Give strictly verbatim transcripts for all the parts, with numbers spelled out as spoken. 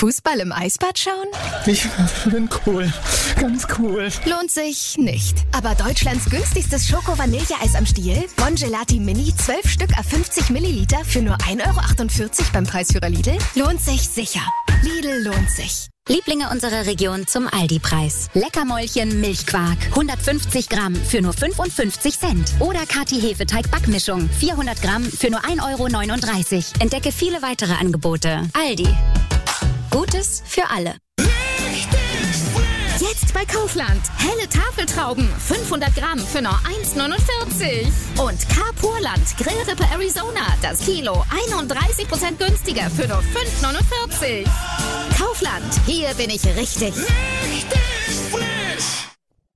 Fußball im Eisbad schauen? Ich bin cool. Ganz cool. Lohnt sich nicht. Aber Deutschlands günstigstes Schoko-Vanilleeis am Stiel? Bongelati Mini, zwölf Stück à fünfzig Milliliter für nur ein Euro achtundvierzig beim Preisführer Lidl? Lohnt sich sicher. Lidl lohnt sich. Lieblinge unserer Region zum Aldi-Preis. Leckermäulchen Milchquark. hundertfünfzig Gramm für nur fünfundfünfzig Cent. Oder Kati Hefeteig-Backmischung. vierhundert Gramm für nur ein Euro neununddreißig. Entdecke viele weitere Angebote. Aldi. Gutes für alle. Jetzt bei Kaufland. Helle Tafeltrauben. fünfhundert Gramm für nur eins neunundvierzig. Und Carpurland Grillrippe Arizona. Das Kilo einunddreißig Prozent günstiger für nur fünf neunundvierzig. Kaufland. Hier bin ich richtig. Richtig frisch.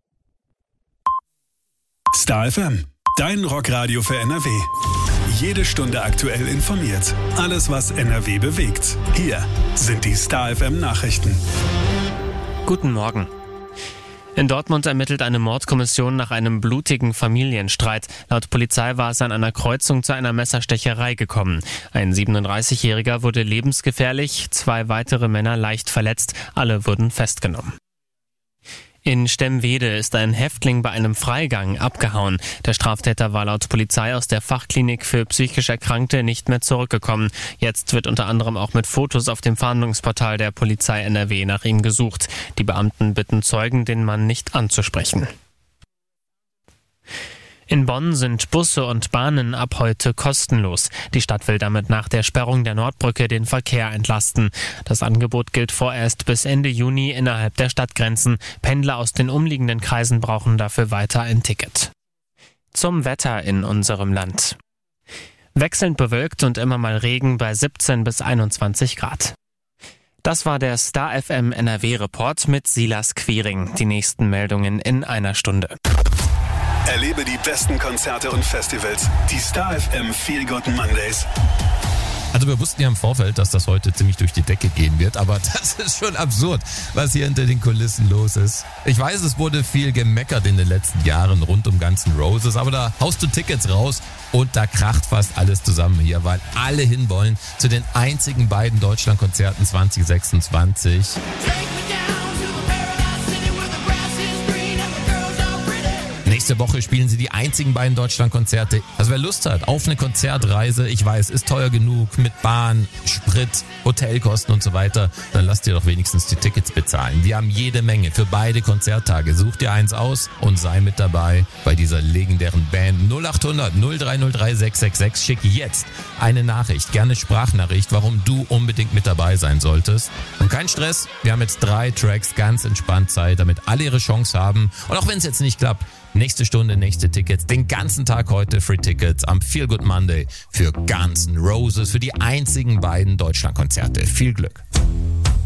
Star F M. Dein Rockradio für N R W. Jede Stunde aktuell informiert. Alles, was N R W bewegt. Hier sind die Star F M Nachrichten. Guten Morgen. In Dortmund ermittelt eine Mordkommission nach einem blutigen Familienstreit. Laut Polizei war es an einer Kreuzung zu einer Messerstecherei gekommen. Ein siebenunddreißigjähriger wurde lebensgefährlich, zwei weitere Männer leicht verletzt. Alle wurden festgenommen. In Stemwede ist ein Häftling bei einem Freigang abgehauen. Der Straftäter war laut Polizei aus der Fachklinik für psychisch Erkrankte nicht mehr zurückgekommen. Jetzt wird unter anderem auch mit Fotos auf dem Fahndungsportal der Polizei N R W nach ihm gesucht. Die Beamten bitten Zeugen, den Mann nicht anzusprechen. In Bonn sind Busse und Bahnen ab heute kostenlos. Die Stadt will damit nach der Sperrung der Nordbrücke den Verkehr entlasten. Das Angebot gilt vorerst bis Ende Juni innerhalb der Stadtgrenzen. Pendler aus den umliegenden Kreisen brauchen dafür weiter ein Ticket. Zum Wetter in unserem Land. Wechselnd bewölkt und immer mal Regen bei siebzehn bis einundzwanzig Grad. Das war der Star F M N R W-Report mit Silas Quiring. Die nächsten Meldungen in einer Stunde. Erlebe die besten Konzerte und Festivals. Die Star F M Feel Good Mondays. Also wir wussten ja im Vorfeld, dass das heute ziemlich durch die Decke gehen wird, aber das ist schon absurd, was hier hinter den Kulissen los ist. Ich weiß, es wurde viel gemeckert in den letzten Jahren rund um Guns N' Roses, aber da haust du Tickets raus und da kracht fast alles zusammen hier, weil alle hinwollen zu den einzigen beiden Deutschlandkonzerten zwanzig sechsundzwanzig. Nächste Woche spielen sie die einzigen beiden Deutschlandkonzerte. Also wer Lust hat auf eine Konzertreise, ich weiß, ist teuer genug mit Bahn, Sprit, Hotelkosten und so weiter, dann lasst ihr doch wenigstens die Tickets bezahlen. Wir haben jede Menge für beide Konzerttage. Such dir eins aus und sei mit dabei bei dieser legendären Band. null acht hundert null drei null drei sechs sechs sechs. Schick jetzt eine Nachricht, gerne Sprachnachricht, warum du unbedingt mit dabei sein solltest. Und kein Stress, wir haben jetzt drei Tracks ganz entspannt Zeit, damit alle ihre Chance haben. Und auch wenn es jetzt nicht klappt, nächste Stunde, nächste Tickets, den ganzen Tag heute Free Tickets am Feel Good Monday für Guns N' Roses, für die einzigen beiden Deutschlandkonzerte. Viel Glück.